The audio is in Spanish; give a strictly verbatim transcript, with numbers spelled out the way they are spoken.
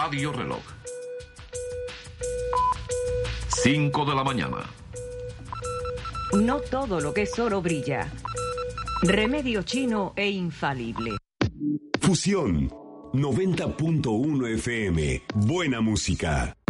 Radio Reloj. cinco de la mañana. No todo lo que es oro brilla. Remedio chino e infalible. Fusión noventa punto uno F M. Buena música.